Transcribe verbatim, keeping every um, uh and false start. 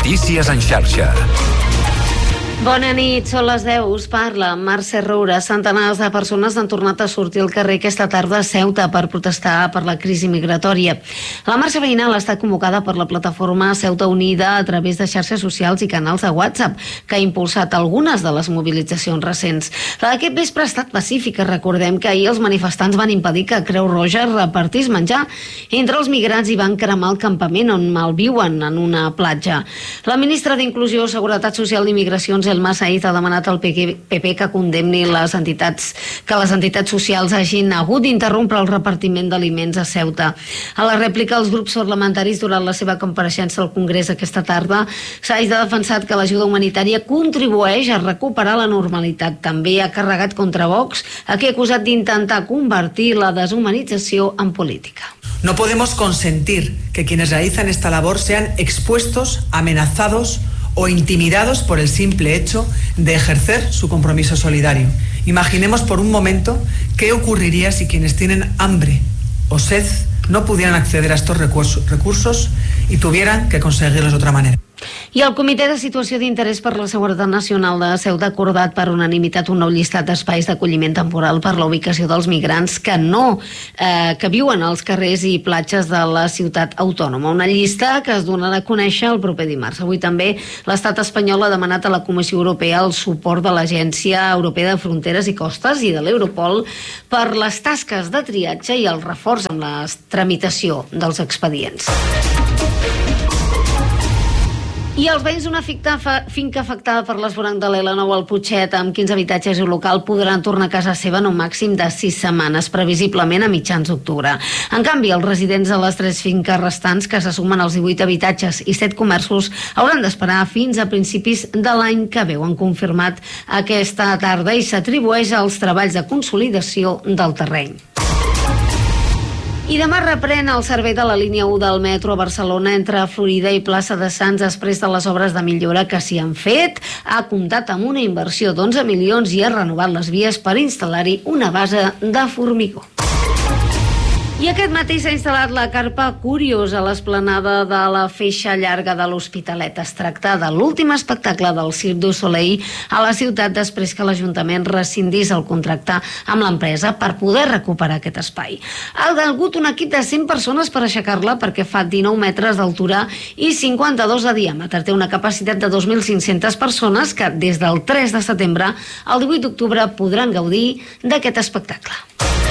Notícies en xarxa. Bona nit, són les deu, us parla Mercè Roura. Centenars de persones han tornat a sortir al carrer aquesta tarda a Ceuta per protestar per la crisi migratòria. La marxa veïnal està convocada per la plataforma Ceuta Unida a través de xarxes socials i canals de WhatsApp, que ha impulsat algunes de les mobilitzacions recents. La d'aquest vespre ha estat pacífica. Recordem que ahir els manifestants van impedir que Creu Roja repartís menjar entre els migrants i van cremar el campament on malviuen en una platja. La ministra d'Inclusió, Seguretat Social i Migracions, Elma Saïd, ha demanat al P P que condemni les entitats, que les entitats socials hagin hagut d'interrompre el repartiment d'aliments a Ceuta. A la rèplica, els grups parlamentaris, durant la seva compareixença al Congrés aquesta tarda, Saïd ha defensat que l'ajuda humanitària contribueix a recuperar la normalitat. També ha carregat contra Vox, a qui ha acusat d'intentar convertir la deshumanització en política. No podemos consentir que quienes realizan esta labor sean expuestos, amenazados o intimidados por el simple hecho de ejercer su compromiso solidario. Imaginemos por un momento qué ocurriría si quienes tienen hambre o sed no pudieran acceder a estos recursos y tuvieran que conseguirlos de otra manera. I el Comitè de Situació d'Interès per la Seguretat Nacional de Ceuta ha acordat per unanimitat un nou llistat d'espais d'acolliment temporal per la ubicació dels migrants que no, eh, que viuen als carrers i platges de la ciutat autònoma. Una llista que es donarà a conèixer el proper dimarts. Avui també l'estat espanyol ha demanat a la Comissió Europea el suport de l'Agència Europea de Fronteres i Costes i de l'Europol per les tasques de triatge i el reforç amb la tramitació dels expedients. I els veïns d'una finca afectada per l'esvoranc de l'L nou al Putxet, amb quinze habitatges i un local, podran tornar a casa seva en un màxim de sis setmanes, previsiblement a mitjans d'octubre. En canvi, els residents de les tres finques restants, que se sumen als divuit habitatges i set comerços, hauran d'esperar fins a principis de l'any que ve. Ho han confirmat aquesta tarda i s'atribueix als treballs de consolidació del terreny. I demà reprèn el servei de la línia u del metro a Barcelona entre Florida i Plaça de Sants després de les obres de millora que s'hi han fet. Ha comptat amb una inversió d'onze milions i ha renovat les vies per instal·lar-hi una base de formigó. I aquest matí s'ha instal·lat la carpa Curiós a l'esplanada de la Feixa Llarga de l'Hospitalet. Es tracta de l'últim espectacle del Cirque du Soleil a la ciutat després que l'Ajuntament rescindís el contracte amb l'empresa per poder recuperar aquest espai. Ha hagut un equip de cent persones per aixecar-la perquè fa dinou metres d'altura i cinquanta-dos de diàmetre. Té una capacitat de dos mil cinc-centes persones que des del tres de setembre al divuit d'octubre podran gaudir d'aquest espectacle.